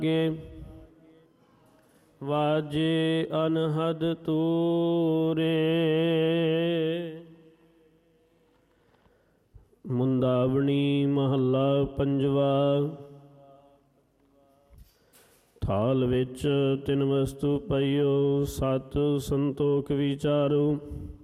ਵਾਜੇ ਅਨਹਦ ਤੂਰੇ। ਮੁੰਦਾਵਣੀ ਮਹੱਲਾ ਪੰਜਵਾ। ਥਾਲ ਵਿੱਚ ਤਿੰਨ ਵਸਤੂ ਪਈਓ, ਸਤ ਸੰਤੋਖ ਵਿਚਾਰੋ।